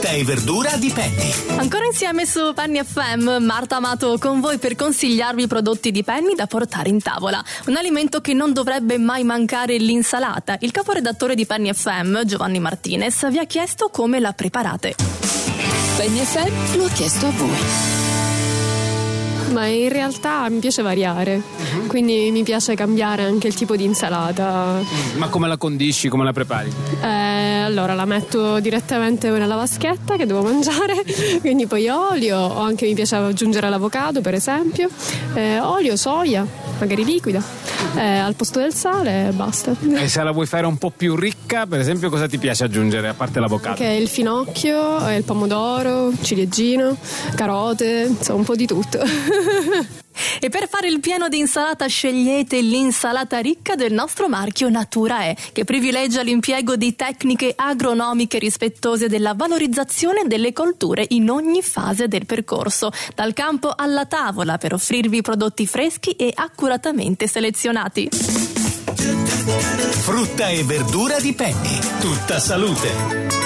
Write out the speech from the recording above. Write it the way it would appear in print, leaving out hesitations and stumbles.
e verdura di Penny. Ancora insieme su Penny FM, Marta Amato con voi per consigliarvi prodotti di Penny da portare in tavola. Un alimento che non dovrebbe mai mancare è l'insalata. Il caporedattore di Penny FM, Giovanni Martinez, vi ha chiesto come la preparate. Penny FM lo ha chiesto a voi. Ma in realtà mi piace variare, quindi mi piace cambiare anche il tipo di insalata. Ma come la condisci, come la prepari? Allora la metto direttamente nella vaschetta che devo mangiare, quindi poi olio, o anche mi piace aggiungere l'avocado per esempio, olio, soia, magari liquida, al posto del sale e basta. E se la vuoi fare un po' più ricca, per esempio, cosa ti piace aggiungere a parte l'avocado? Che il finocchio, il pomodoro, ciliegino, carote, insomma un po' di tutto. E per fare il piano di insalata scegliete l'insalata ricca del nostro marchio Naturae, che privilegia l'impiego di tecniche agronomiche rispettose della valorizzazione delle colture in ogni fase del percorso, dal campo alla tavola, per offrirvi prodotti freschi e accuratamente selezionati. Frutta e verdura di Penny. Tutta salute.